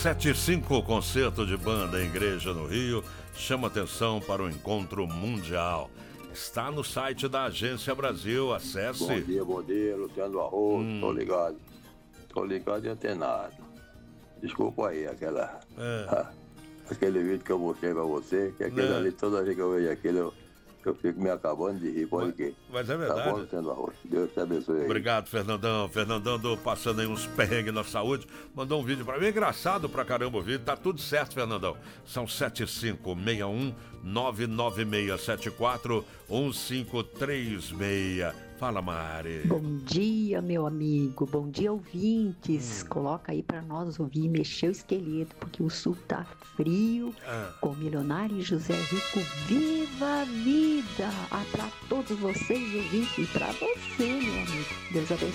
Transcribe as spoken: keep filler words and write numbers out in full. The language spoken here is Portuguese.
sete e cinco, concerto de banda em igreja no Rio, chama atenção para o encontro mundial. Está no site da Agência Brasil, acesse. Bom dia, bom dia, Luciano Arroz, hum. tô ligado. Tô ligado e antenado. Desculpa aí, aquela... É. Aquele vídeo que eu mostrei pra você, que aquele é. ali, toda vez que eu vejo aquele, eu, eu fico me acabando de rir, pode que. Mas é verdade. Tá bom, Luciano Arroz. Deus te abençoe aí. Obrigado, Fernandão. Fernandão do Passando aí uns perrengues na saúde. Mandou um vídeo pra mim, engraçado pra caramba o vídeo. Tá tudo certo, Fernandão. São sete cinco seis um nove nove seis sete quatro um cinco três seis. Fala, Mari. Bom dia, meu amigo. Bom dia, ouvintes. Hum. Coloca aí pra nós ouvir Mexer o Esqueleto, porque o sul tá frio. Ah. Com o milionário José Rico. Viva a vida! Ah, pra todos vocês, ouvintes, e pra você, meu amigo. Deus abençoe.